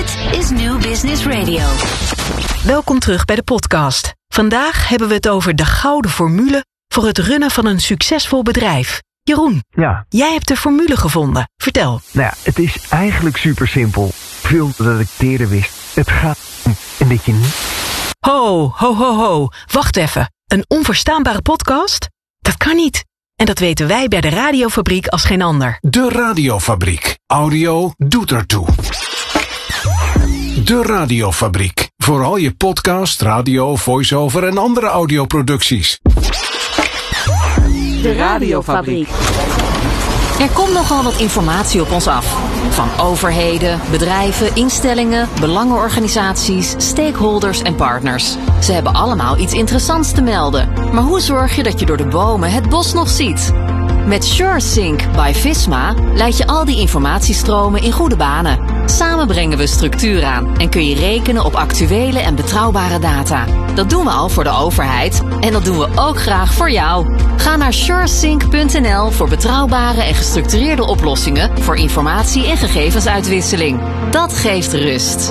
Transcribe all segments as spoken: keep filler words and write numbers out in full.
Dit is New Business Radio. Welkom terug bij de podcast. Vandaag hebben we het over de gouden formule voor het runnen van een succesvol bedrijf. Jeroen, ja. Jij hebt de formule gevonden. Vertel. Nou ja, het is eigenlijk super simpel. Veel dat ik eerder wist. Het gaat om en dat je niet... Ho, ho, ho, ho. Wacht even. Een onverstaanbare podcast? Dat kan niet. En dat weten wij bij de Radiofabriek als geen ander. De Radiofabriek. Audio doet ertoe. De Radiofabriek. Voor al je podcast, radio, voice-over en andere audioproducties. De Radiofabriek. Er komt nogal wat informatie op ons af. Van overheden, bedrijven, instellingen, belangenorganisaties, stakeholders en partners. Ze hebben allemaal iets interessants te melden. Maar hoe zorg je dat je door de bomen het bos nog ziet? Met SureSync by Visma leid je al die informatiestromen in goede banen. Samen brengen we structuur aan en kun je rekenen op actuele en betrouwbare data. Dat doen we al voor de overheid en dat doen we ook graag voor jou. Ga naar suresync punt n l voor betrouwbare en gestructureerde oplossingen voor informatie- en gegevensuitwisseling. Dat geeft rust.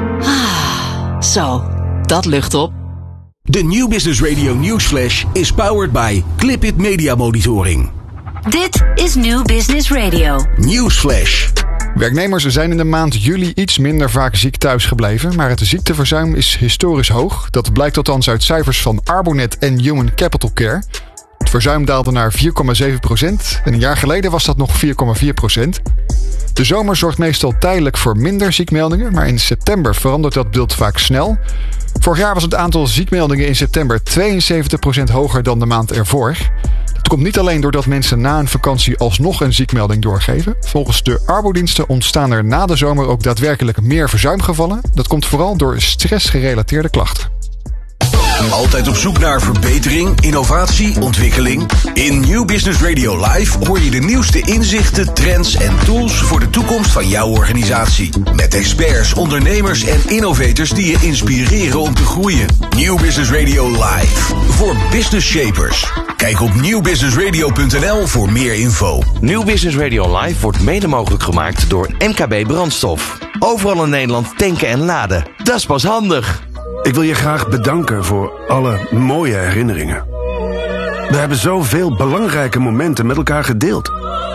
Ah, zo, dat lucht op. De New Business Radio Newsflash is powered by Clipit Media Monitoring. Dit is New Business Radio. Newsflash. Werknemers zijn in de maand juli iets minder vaak ziek thuis gebleven, maar het ziekteverzuim is historisch hoog. Dat blijkt althans uit cijfers van Arbonet en Human Capital Care. Het verzuim daalde naar vier komma zeven procent en een jaar geleden was dat nog vier komma vier procent. De zomer zorgt meestal tijdelijk voor minder ziekmeldingen, maar in september verandert dat beeld vaak snel. Vorig jaar was het aantal ziekmeldingen in september tweeënzeventig procent hoger dan de maand ervoor. Het komt niet alleen doordat mensen na een vakantie alsnog een ziekmelding doorgeven. Volgens de arbodiensten ontstaan er na de zomer ook daadwerkelijk meer verzuimgevallen. Dat komt vooral door stressgerelateerde klachten. Altijd op zoek naar verbetering, innovatie, ontwikkeling? In New Business Radio Live hoor je de nieuwste inzichten, trends en tools voor de toekomst van jouw organisatie. Met experts, ondernemers en innovators die je inspireren om te groeien. New Business Radio Live. Voor business shapers. Kijk op nieuw business radio punt n l voor meer info. New Business Radio Live wordt mede mogelijk gemaakt door M K B Brandstof. Overal in Nederland tanken en laden. Dat is pas handig. Ik wil je graag bedanken voor alle mooie herinneringen. We hebben zoveel belangrijke momenten met elkaar gedeeld.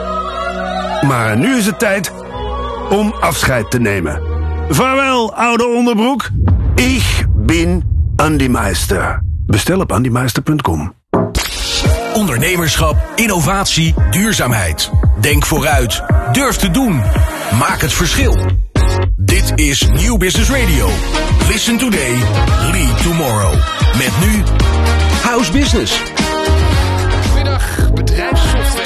Maar nu is het tijd om afscheid te nemen. Vaarwel, oude onderbroek. Ik ben Andy Meister. Bestel op andy meister punt com. Ondernemerschap, innovatie, duurzaamheid. Denk vooruit. Durf te doen. Maak het verschil. Dit is New Business Radio. Listen today, lead tomorrow. Met nu House Business. Goedemiddag, bedrijfssoftware.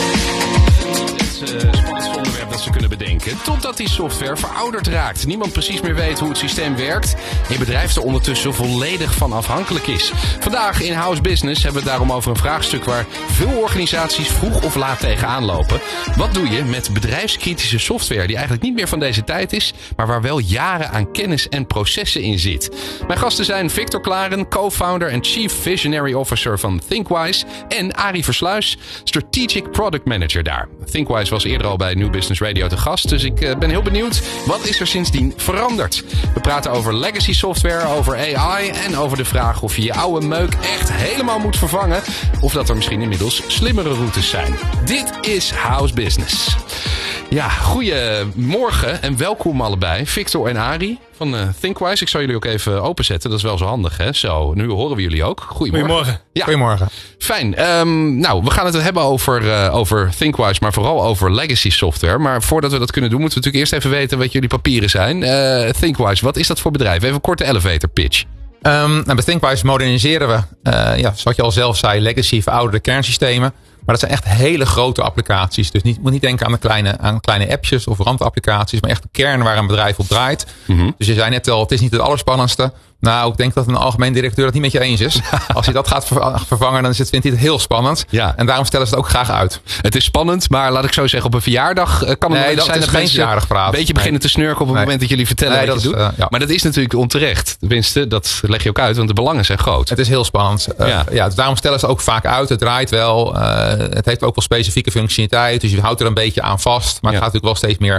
Het uh, spannendste onderwerp dat ze kunnen bedenken. Totdat die software verouderd raakt. Niemand precies meer weet hoe het systeem werkt. En je bedrijf er ondertussen volledig van afhankelijk is. Vandaag in House Business hebben we het daarom over een vraagstuk waar veel organisaties vroeg of laat tegenaan lopen. Wat doe je met bedrijfskritische software die eigenlijk niet meer van deze tijd is, maar waar wel jaren aan kennis en processen in zit? Mijn gasten zijn Victor Klaren, co-founder en chief visionary officer van Thinkwise, en Arie Versluis, strategic product manager daar. Thinkwise was eerder al bij New Business Radio te gast, dus ik uh, ben heel benieuwd, wat is er sindsdien veranderd? We praten over legacy software, over A I en over de vraag of je je oude meuk echt helemaal moet vervangen, of dat er misschien inmiddels slimmere routes zijn. Dit is House Business. Ja, goedemorgen en welkom allebei. Victor en Arie van uh, Thinkwise. Ik zal jullie ook even openzetten. Dat is wel zo handig, hè? Zo, nu horen we jullie ook. Goedemorgen. Goedemorgen. Ja. Goedemorgen. Fijn. Um, nou, we gaan het hebben over, uh, over Thinkwise, maar vooral over legacy software. Maar voordat we dat kunnen doen, moeten we natuurlijk eerst even weten wat jullie papieren zijn. Uh, Thinkwise, wat is dat voor bedrijf? Even een korte elevator pitch. Um, nou, bij Thinkwise moderniseren we, uh, ja, zoals je al zelf zei, legacy verouderde kernsystemen. Maar dat zijn echt hele grote applicaties. Dus niet, moet niet denken aan, de kleine, aan kleine appjes of randapplicaties. Maar echt de kern waar een bedrijf op draait. Mm-hmm. Dus je zei net al, het is niet het allerspannendste. Nou, ik denk dat een algemeen directeur het niet met je eens is. Als hij dat gaat vervangen, dan vindt hij het heel spannend. Ja. En daarom stellen ze het ook graag uit. Het is spannend, maar laat ik zo zeggen, op een verjaardag kan het nee, dat zijn dat geen verjaardagpraat. Een beetje beginnen nee. te snurken op het nee. moment dat jullie vertellen nee, wat je is, doet. Uh, ja. Maar dat is natuurlijk onterecht. Tenminste, dat leg je ook uit, want de belangen zijn groot. Het is heel spannend. Uh, ja. Ja, dus daarom stellen ze het ook vaak uit. Het draait wel. Uh, het heeft ook wel specifieke functionaliteit. Dus je houdt er een beetje aan vast. Maar ja. het gaat natuurlijk wel steeds meer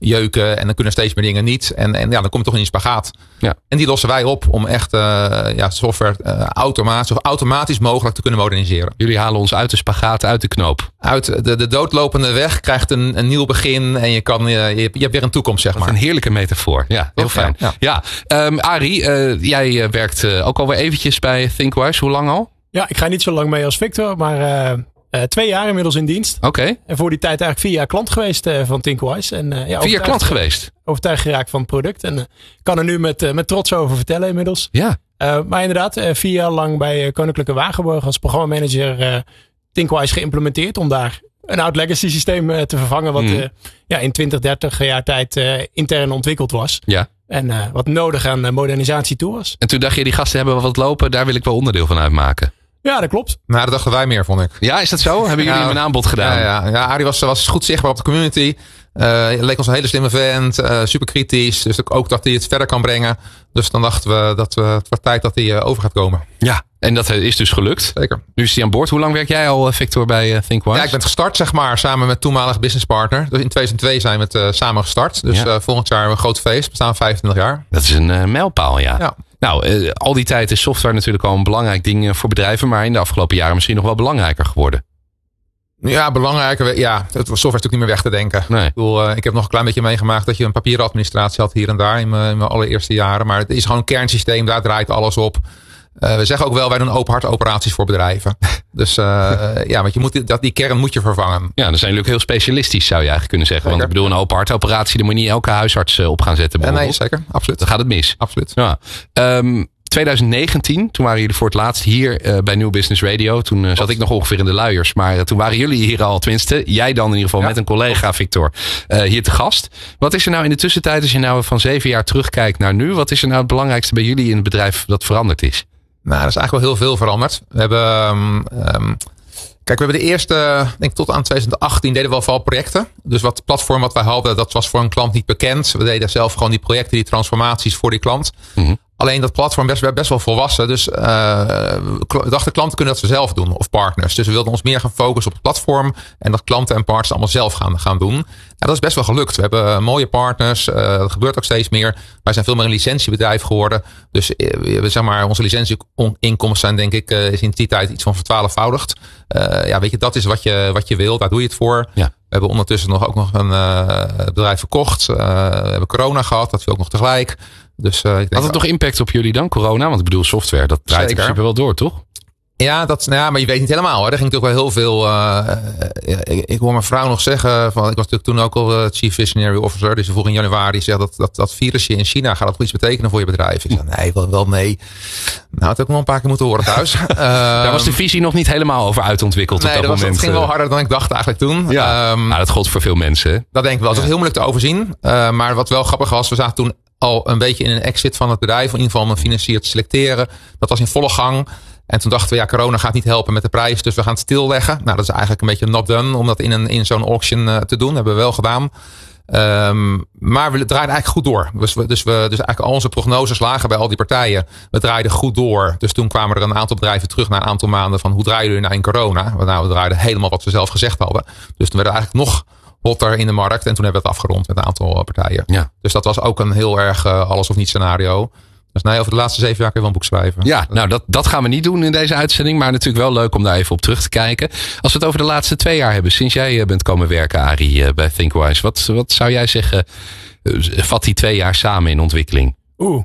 jeuken en dan kunnen steeds meer dingen niet. En, en ja, dan kom je toch in die spagaat. Ja. En die lossen wij op om echt uh, ja, software uh, automatisch of automatisch mogelijk te kunnen moderniseren. Jullie halen ons uit de spagaat, uit de knoop. Uit de, de doodlopende weg krijgt een, een nieuw begin en je, kan, je, je hebt weer een toekomst, zeg maar. Een heerlijke metafoor. Ja, heel Toch? fijn. Ja, ja. ja. Um, Arie, uh, jij uh, werkt uh, ook alweer eventjes bij ThinkWise. Hoe lang al? Ja, ik ga niet zo lang mee als Victor, maar uh, uh, twee jaar inmiddels in dienst. Oké. Okay. En voor die tijd eigenlijk vier jaar klant geweest uh, van ThinkWise. En, uh, ja, vier jaar klant geweest? Overtuigd geraakt van het product. En uh, kan er nu met, uh, met trots over vertellen inmiddels. Ja. Uh, maar inderdaad, uh, vier jaar lang bij uh, Koninklijke Wagenborg als programmamanager uh, ThinkWise geïmplementeerd. Om daar een oud legacy systeem uh, te vervangen. Wat mm. uh, ja, in twintig, dertig jaar tijd uh, intern ontwikkeld was. Ja. En uh, wat nodig aan uh, modernisatie toe was. En toen dacht je, die gasten hebben wel wat lopen. Daar wil ik wel onderdeel van uitmaken. Ja, dat klopt. Maar dat dachten wij meer, vond ik. Ja, is dat zo? Hebben jullie ja, hem een aanbod gedaan? Ja, ja. ja Arie was, was goed zichtbaar op de community. Uh, leek ons een hele slimme vent. Uh, super kritisch. Dus ook dat hij het verder kan brengen. Dus dan dachten we dat we, het wordt tijd dat hij uh, over gaat komen. Ja, en dat is dus gelukt. Zeker. Nu is hij aan boord. Hoe lang werk jij al, Victor, bij uh, ThinkWise? Ja, ik ben gestart, zeg maar, samen met toenmalig businesspartner. Dus in tweeduizend twee zijn we het uh, samen gestart. Dus ja. uh, volgend jaar een groot feest. We staan vijfentwintig jaar. Dat is een uh, mijlpaal, ja. Ja. Nou, uh, al die tijd is software natuurlijk al een belangrijk ding voor bedrijven. Maar in de afgelopen jaren misschien nog wel belangrijker geworden. Ja, belangrijker. Ja, het software is natuurlijk niet meer weg te denken. Nee. Ik bedoel, uh, ik heb nog een klein beetje meegemaakt dat je een papieren administratie had hier en daar in mijn, in mijn allereerste jaren. Maar het is gewoon een kernsysteem, daar draait alles op. Uh, we zeggen ook wel, wij doen open hart operaties voor bedrijven. Dus uh, ja, want je moet, dat, die kern moet je vervangen. Ja, dan zijn jullie ook heel specialistisch, zou je eigenlijk kunnen zeggen. Zeker. Want ik bedoel, een open hart operatie, daar moet je niet elke huisarts op gaan zetten. Uh, nee, zeker. Absoluut. Dan gaat het mis. Absoluut. Ja. Um, twintig negentien, toen waren jullie voor het laatst hier uh, bij New Business Radio. Toen uh, zat ik nog ongeveer in de luiers. Maar uh, toen waren jullie hier al, tenminste, jij dan in ieder geval ja. met een collega, Victor, uh, hier te gast. Wat is er nou in de tussentijd, als je nou van zeven jaar terugkijkt naar nu, wat is er nou het belangrijkste bij jullie in het bedrijf dat veranderd is? Nou, er is eigenlijk wel heel veel veranderd. We hebben, um, um, kijk, we hebben de eerste, denk ik tot aan twintig achttien deden we wel vooral projecten. Dus wat platform wat wij hadden, dat was voor een klant niet bekend. We deden zelf gewoon die projecten, die transformaties voor die klant. Mm-hmm. Alleen dat platform best, best wel volwassen. Dus uh, we dachten klanten kunnen dat ze zelf doen. Of partners. Dus we wilden ons meer gaan focussen op het platform. En dat klanten en partners allemaal zelf gaan, gaan doen. En dat is best wel gelukt. We hebben mooie partners. Uh, dat gebeurt ook steeds meer. Wij zijn veel meer een licentiebedrijf geworden. Dus uh, zeg maar, onze licentieinkomsten zijn denk ik uh, is in die tijd iets van vertwaalfvoudigd. Uh, ja, weet je, dat is wat je, wat je wil. Daar doe je het voor. Ja. We hebben ondertussen nog ook nog een uh, bedrijf verkocht. Uh, we hebben corona gehad. Dat viel ook nog tegelijk. Dus, uh, ik denk had het nog impact op jullie dan, corona? Want ik bedoel, software, dat draait in principe wel door, toch? Ja, dat, nou ja, maar je weet niet helemaal. Hè. Er ging natuurlijk wel heel veel... Uh, ik, ik hoor mijn vrouw nog zeggen... Van, ik was natuurlijk toen ook al uh, Chief Visionary Officer. Dus vroeg in januari zegt dat, dat dat virusje in China... gaat dat iets betekenen voor je bedrijf? Ik zei, nee, wel, wel nee. Nou, dat heb ik nog een paar keer moeten horen thuis. uh, Daar was de visie nog niet helemaal over uitontwikkeld nee, op dat, dat moment. Het ging wel harder dan ik dacht eigenlijk toen. Ja, um, nou, dat gold voor veel mensen. Dat denk ik wel. Het was heel moeilijk te overzien. Uh, maar wat wel grappig was, we zaten toen al een beetje in een exit van het bedrijf. In ieder geval om een financier te selecteren. Dat was in volle gang. En toen dachten we, ja, corona gaat niet helpen met de prijs. Dus we gaan het stilleggen. Nou, dat is eigenlijk een beetje not done. Om dat in, een, in zo'n auction uh, te doen. Dat hebben we wel gedaan. Um, maar we draaiden eigenlijk goed door. Dus, we, dus, we, dus eigenlijk al onze prognoses lagen bij al die partijen. We draaiden goed door. Dus toen kwamen er een aantal bedrijven terug na een aantal maanden. Van hoe draaien jullie nou in corona? Nou, we draaiden helemaal wat we zelf gezegd hadden. Dus toen werden eigenlijk nog hotter in de markt. En toen hebben we het afgerond met een aantal partijen. Ja. Dus dat was ook een heel erg uh, alles of niet scenario. Dus nee, over de laatste zeven jaar kun je wel een boek schrijven. Ja, nou dat, dat gaan we niet doen in deze uitzending. Maar natuurlijk wel leuk om daar even op terug te kijken. Als we het over de laatste twee jaar hebben. Sinds jij bent komen werken, Arie, bij ThinkWise. Wat, wat zou jij zeggen, vat die twee jaar samen in ontwikkeling? Oeh.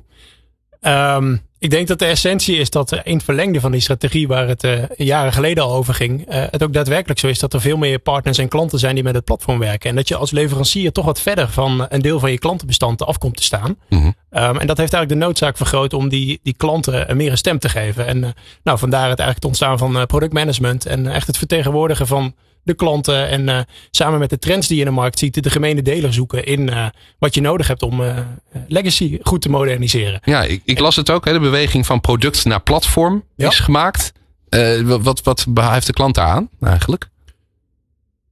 Um, ik denk dat de essentie is dat in het verlengde van die strategie waar het uh, jaren geleden al over ging. Uh, het ook daadwerkelijk zo is dat er veel meer partners en klanten zijn die met het platform werken. En dat je als leverancier toch wat verder van een deel van je klantenbestand af komt te staan. Mm-hmm. Um, en dat heeft eigenlijk de noodzaak vergroot om die, die klanten meer een stem te geven. En uh, nou, vandaar het eigenlijk het ontstaan van uh, productmanagement en echt het vertegenwoordigen van de klanten en uh, samen met de trends die je in de markt ziet, de gemene deler zoeken in uh, wat je nodig hebt om uh, legacy goed te moderniseren. Ja, ik, ik las het ook. Hè, de beweging van product naar platform ja. is gemaakt. Uh, wat, wat heeft de klant daar aan eigenlijk?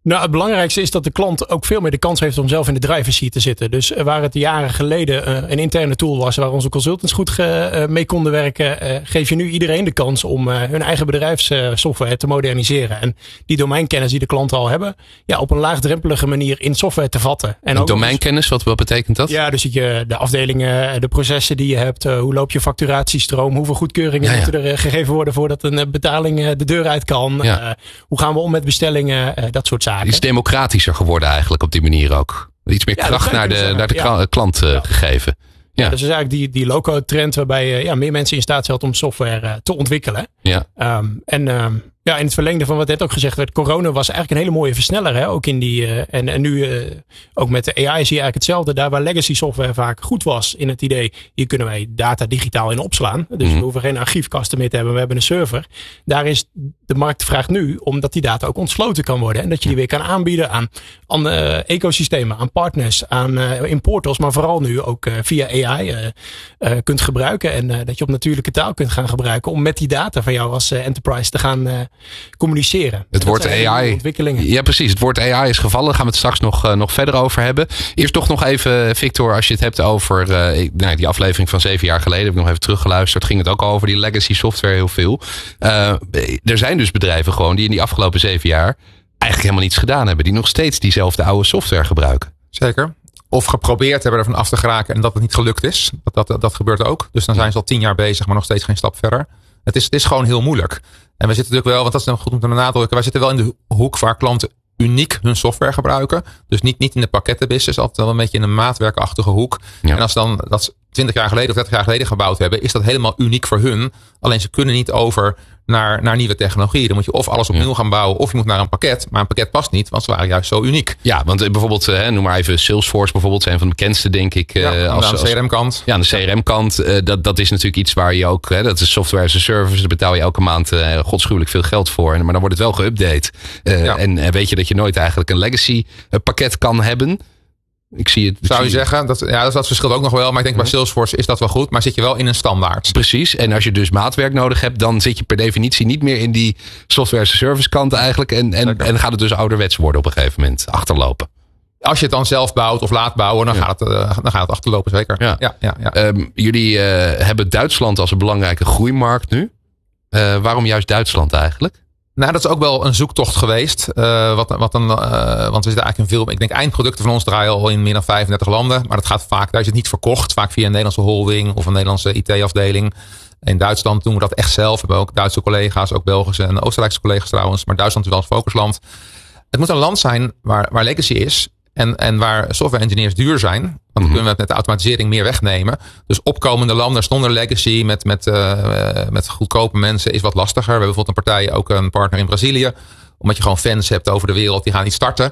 Nou, het belangrijkste is dat de klant ook veel meer de kans heeft om zelf in de driver's seat te zitten. Dus waar het jaren geleden uh, een interne tool was waar onze consultants goed ge, uh, mee konden werken, uh, geef je nu iedereen de kans om uh, hun eigen bedrijfssoftware uh, te moderniseren. En die domeinkennis die de klanten al hebben, ja, op een laagdrempelige manier in software te vatten. En ook domeinkennis, wat, wat betekent dat? Ja, dus je, de afdelingen, de processen die je hebt, uh, hoe loop je facturatiestroom, hoeveel goedkeuringen ja, ja. moeten er uh, gegeven worden voordat een uh, betaling uh, de deur uit kan. Ja. Uh, hoe gaan we om met bestellingen, uh, dat soort zaken. Iets democratischer geworden eigenlijk op die manier ook. Iets meer ja, kracht naar de, naar de ja. klant uh, ja. gegeven. Ja. Ja, dus is eigenlijk die, die low-code trend waarbij je ja, meer mensen in staat stelt om software uh, te ontwikkelen. Ja. Um, en um, ja, in het verlengde van wat net ook gezegd werd, corona was eigenlijk een hele mooie versneller. Hè? Ook in die, uh, en, en nu uh, ook met de A I zie je eigenlijk hetzelfde. Daar waar legacy software vaak goed was in het idee, hier kunnen wij data digitaal in opslaan. Dus mm-hmm. we hoeven geen archiefkasten meer te hebben, we hebben een server. Daar is de markt vraagt nu omdat die data ook ontsloten kan worden. En dat je die weer kan aanbieden aan, aan uh, ecosystemen, aan partners, aan uh, in portals. Maar vooral nu ook uh, via A I uh, uh, kunt gebruiken. En uh, dat je op natuurlijke taal kunt gaan gebruiken om met die data van jou als uh, enterprise te gaan uh, communiceren. Het woord A I. Ja, precies. Het woord A I is gevallen. Daar gaan we het straks nog, uh, nog verder over hebben. Eerst toch nog even, Victor, als je het hebt over uh, nou, die aflevering van zeven jaar geleden. Heb ik nog even teruggeluisterd. Ging het ook over die legacy software heel veel. Uh, er zijn dus bedrijven gewoon die in die afgelopen zeven jaar eigenlijk helemaal niets gedaan hebben. Die nog steeds diezelfde oude software gebruiken. Zeker. Of geprobeerd hebben ervan af te geraken en dat het niet gelukt is. Dat, dat, dat gebeurt ook. Dus dan zijn ze al tien jaar bezig, maar nog steeds geen stap verder. Het is, het is gewoon heel moeilijk. En we zitten natuurlijk wel, want dat is dan goed om te benadrukken. Wij zitten wel in de hoek waar klanten uniek hun software gebruiken. Dus niet, niet in de pakkettenbusiness, altijd wel een beetje in een maatwerkachtige hoek. Ja. En als dan dat twintig jaar geleden of dertig jaar geleden gebouwd hebben, is dat helemaal uniek voor hun. Alleen ze kunnen niet over naar, naar nieuwe technologie. Dan moet je of alles opnieuw gaan bouwen, of je moet naar een pakket. Maar een pakket past niet, want ze waren juist zo uniek. Ja, want bijvoorbeeld, hè, noem maar even Salesforce bijvoorbeeld, zijn van de bekendste, denk ik. Ja, als, aan de C R M-kant. Ja, aan de C R M-kant. Uh, dat, dat is natuurlijk iets waar je ook, hè, dat is software as a service. Daar betaal je elke maand uh, godschuwelijk veel geld voor. Maar dan wordt het wel geüpdate. Uh, ja. En uh, weet je dat je nooit eigenlijk een legacy uh, pakket kan hebben. Ik zie het. Zou je zeggen, dat, ja, dat verschilt ook nog wel. Maar ik denk bij Salesforce is dat wel goed. Maar zit je wel in een standaard. Precies. En als je dus maatwerk nodig hebt, dan zit je per definitie niet meer in die software as a service kant eigenlijk. En, en, en dan gaat het dus ouderwets worden op een gegeven moment. Achterlopen. Als je het dan zelf bouwt of laat bouwen, dan, ja. gaat, het, uh, dan gaat het achterlopen zeker. Ja. Ja, ja, ja. Um, jullie uh, hebben Duitsland als een belangrijke groeimarkt nu. Uh, waarom juist Duitsland eigenlijk? Nou, dat is ook wel een zoektocht geweest. Uh, wat, wat een, uh, want we zitten eigenlijk in veel. Ik denk eindproducten van ons draaien al in meer dan vijfendertig landen. Maar dat gaat vaak, daar is het niet verkocht. Vaak via een Nederlandse holding of een Nederlandse I T-afdeling. In Duitsland doen we dat echt zelf. We hebben ook Duitse collega's, ook Belgische en Oostenrijkse collega's trouwens. Maar Duitsland is wel het focusland. Het moet een land zijn waar, waar legacy is. En, en waar software engineers duur zijn. Want dan kunnen we het met de automatisering meer wegnemen. Dus opkomende landen zonder legacy met, met, uh, met goedkope mensen is wat lastiger. We hebben bijvoorbeeld een partij, ook een partner in Brazilië. Omdat je gewoon fans hebt over de wereld. Die gaan iets starten.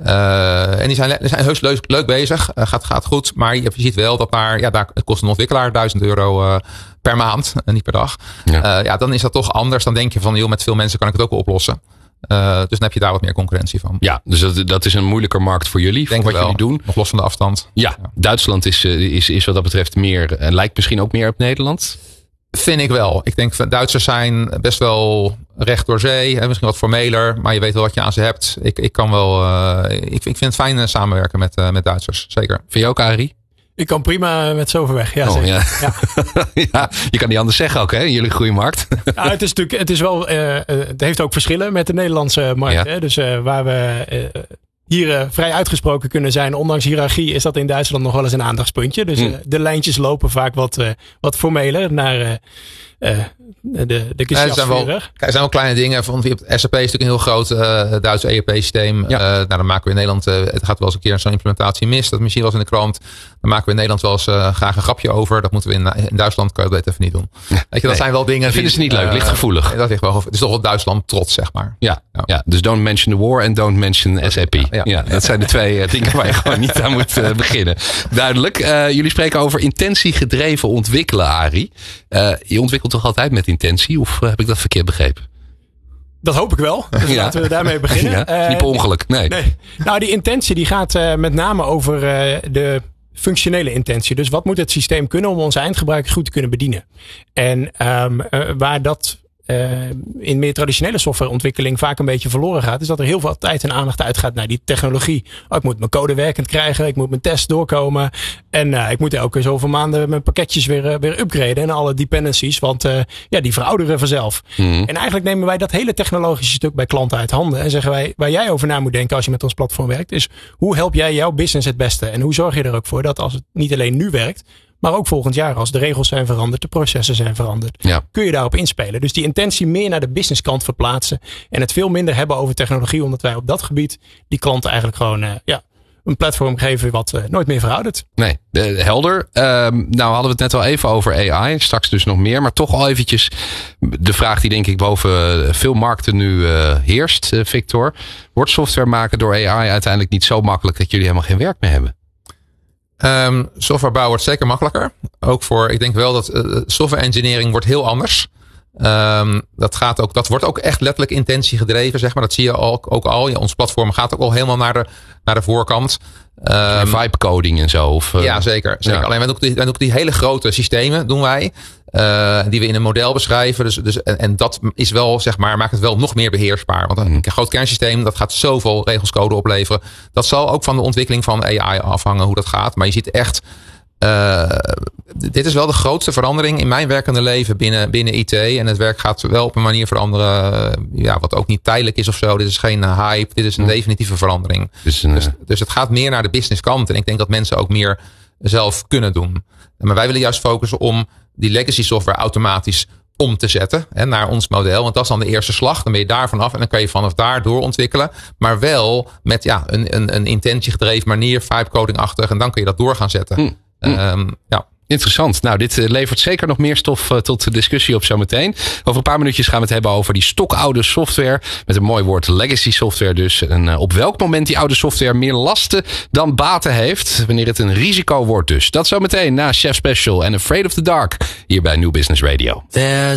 Uh, en die zijn, die zijn heus leuk, leuk bezig. Uh, gaat, gaat goed. Maar je, je ziet wel dat daar, ja, daar het kost een ontwikkelaar duizend euro uh, per maand. En niet per dag. Ja. Uh, ja, dan is dat toch anders. Dan denk je van, joh, met veel mensen kan ik het ook wel oplossen. Uh, dus dan heb je daar wat meer concurrentie van. Ja, dus dat, dat is een moeilijker markt voor jullie. Denk voor wat wel. jullie doen. Nog los van de afstand. Ja, ja. Duitsland is, is, is wat dat betreft meer, uh, lijkt misschien ook meer op Nederland. Vind ik wel. Ik denk Duitsers zijn best wel recht door zee. Hè, misschien wat formeler, maar je weet wel wat je aan ze hebt. Ik, ik kan wel. Uh, ik, ik vind het fijn samenwerken met, uh, met Duitsers. Zeker. Vind je ook, Arie? Ik kan prima met zo ver weg. Ja, oh, zeker. Ja. Ja. Ja, je kan niet anders zeggen ook, hè? Jullie groeimarkt. Ja, het is natuurlijk, het is wel, uh, het heeft ook verschillen met de Nederlandse markt. Ja. Hè? Dus uh, waar we uh, hier uh, vrij uitgesproken kunnen zijn, ondanks hiërarchie, is dat in Duitsland nog wel eens een aandachtspuntje. Dus uh, mm. de lijntjes lopen vaak wat, uh, wat formeler naar uh, uh, de, de ja, er, zijn wel, er zijn wel kleine dingen. Van, S A P is natuurlijk een heel groot uh, Duits E R P-systeem. Ja. Uh, nou, dan maken we in Nederland, uh, het gaat wel eens een keer zo'n implementatie mis. Dat misschien wel eens in de krant. Dan maken we in Nederland wel eens uh, graag een grapje over. Dat moeten we in, in Duitsland, kan je dat even niet doen. Weet je, dat nee, zijn wel dingen. Dat vinden ze niet leuk, uh, ligt gevoelig. Dat ligt wel, het is toch wel Duitsland trots, zeg maar. Ja, ja. ja, dus don't mention the war en don't mention S A P. Ja, ja. Ja, dat zijn de twee uh, dingen waar je gewoon niet aan moet uh, beginnen. Duidelijk. Uh, jullie spreken over intentiegedreven ontwikkelen, Arie. Uh, je ontwikkelt toch altijd met intentie? Of uh, heb ik dat verkeerd begrepen? Dat hoop ik wel. Dus ja. Laten we daarmee beginnen. Ja, uh, niet per ongeluk, nee. nee. Nou, die intentie die gaat uh, met name over uh, de functionele intentie. Dus wat moet het systeem kunnen om onze eindgebruikers goed te kunnen bedienen? En um, uh, waar dat uh, in meer traditionele softwareontwikkeling vaak een beetje verloren gaat, is dat er heel veel tijd en aandacht uitgaat naar die technologie. Oh, ik moet mijn code werkend krijgen, ik moet mijn test doorkomen en uh, ik moet elke zoveel maanden mijn pakketjes weer, uh, weer upgraden en alle dependencies, want uh, ja, die verouderen vanzelf. Mm-hmm. En eigenlijk nemen wij dat hele technologische stuk bij klanten uit handen en zeggen wij, waar jij over na moet denken als je met ons platform werkt, is hoe help jij jouw business het beste en hoe zorg je er ook voor dat als het niet alleen nu werkt, maar ook volgend jaar als de regels zijn veranderd, de processen zijn veranderd, ja. kun je daarop inspelen. Dus die intentie meer naar de businesskant verplaatsen en het veel minder hebben over technologie, omdat wij op dat gebied die klanten eigenlijk gewoon uh, ja, een platform geven wat uh, nooit meer veroudert. Nee, uh, helder. Uh, nou hadden we het net al even over A I, straks dus nog meer, maar toch al eventjes de vraag die denk ik boven veel markten nu uh, heerst, uh, Victor. Wordt software maken door A I uiteindelijk niet zo makkelijk dat jullie helemaal geen werk meer hebben? Um, software bouwen wordt zeker makkelijker. Ook voor, ik denk wel dat uh, software engineering wordt heel anders. Um, dat gaat ook, dat wordt ook echt letterlijk intentie gedreven, zeg maar. Dat zie je ook, ook al. Ja, ons platform gaat ook al helemaal naar de, naar de voorkant. Um, vibe coding en zo. Of, uh, ja, zeker. zeker. Ja. Alleen wij doen, die, wij doen die hele grote systemen, doen wij. Uh, die we in een model beschrijven. Dus, dus, en, en dat is wel, zeg maar, maakt het wel nog meer beheersbaar. Want een mm. groot kernsysteem, dat gaat zoveel regelscode opleveren. Dat zal ook van de ontwikkeling van A I afhangen hoe dat gaat. Maar je ziet echt, uh, dit is wel de grootste verandering in mijn werkende leven binnen, binnen I T. En het werk gaat wel op een manier veranderen, ja, wat ook niet tijdelijk is of zo. Dit is geen hype, dit is een mm. definitieve verandering. Dus, een, dus, dus het gaat meer naar de business kant. En ik denk dat mensen ook meer zelf kunnen doen. Maar wij willen juist focussen om die legacy software automatisch om te zetten hè, naar ons model. Want dat is dan de eerste slag. Dan ben je daar vanaf en dan kan je vanaf daar doorontwikkelen. Maar wel met ja, een, een, een intentie gedreven manier, vibe-coding-achtig. En dan kun je dat door gaan zetten. Mm. Um, ja. Interessant. Nou, dit levert zeker nog meer stof uh, tot de discussie op zometeen. Over een paar minuutjes gaan we het hebben over die stokoude software. Met een mooi woord, legacy software dus. En uh, op welk moment die oude software meer lasten dan baten heeft. Wanneer het een risico wordt dus. Dat zometeen na Chef Special en Afraid of the Dark. Hier bij New Business Radio. There's